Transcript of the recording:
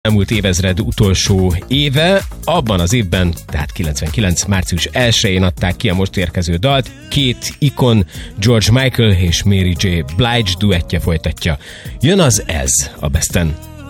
elmúlt évezred utolsó éve, abban az évben, tehát 99. március 1-én adták ki a most érkező dalt, két ikon, George Michael és Mary J. Blige duettje folytatja. Jön az Ez a Besten.